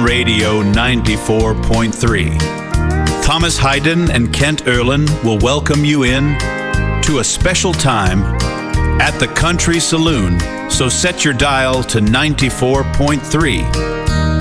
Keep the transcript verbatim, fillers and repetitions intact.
Radio ninety-four point three. Thomas Hayden and Kent Erlin will welcome you in to a special time at the Country Saloon. So set your dial to ninety-four point three